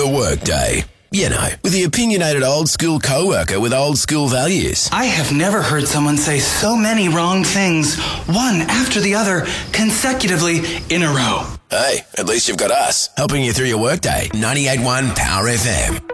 The Workday. You know, with the opinionated old school co-worker with old school values. I have never heard someone say so many wrong things, one after the other, consecutively in a row. Hey, at least you've got us, helping you through your workday. 98.1 Power FM.